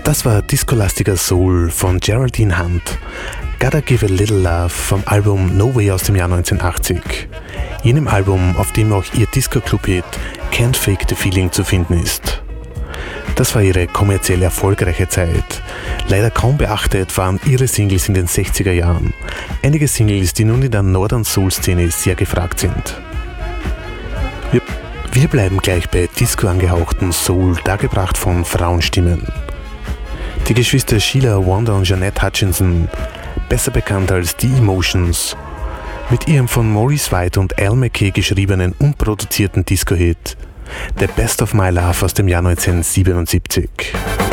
Das war Discolastica Soul von Geraldine Hunt, Gotta Give a Little Love vom Album No Way aus dem Jahr 1980. Jenem Album, auf dem auch ihr Disco-Club-Hit Can't Fake the Feeling zu finden ist. Das war ihre kommerziell erfolgreiche Zeit. Leider kaum beachtet waren ihre Singles in den 60er Jahren. Einige Singles, die nun in der Northern Soul-Szene sehr gefragt sind. Wir bleiben gleich bei Disco angehauchten Soul, dargebracht von Frauenstimmen. Die Geschwister Sheila Wonder und Jeanette Hutchinson, besser bekannt als The Emotions, mit ihrem von Maurice White und Al McKay geschriebenen und produzierten Disco-Hit The Best of My Love aus dem Jahr 1977.